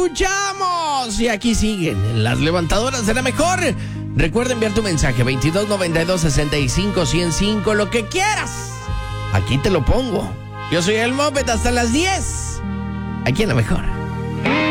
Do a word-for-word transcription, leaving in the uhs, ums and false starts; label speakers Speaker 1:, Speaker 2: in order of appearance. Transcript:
Speaker 1: escuchamos. Y aquí siguen las levantadoras de la mejor. Recuerda enviar tu mensaje veintidós noventa y dos sesenta y cinco ciento cinco, lo que quieras. Aquí te lo pongo. Yo soy el Moped hasta las diez. Aquí en la mejor.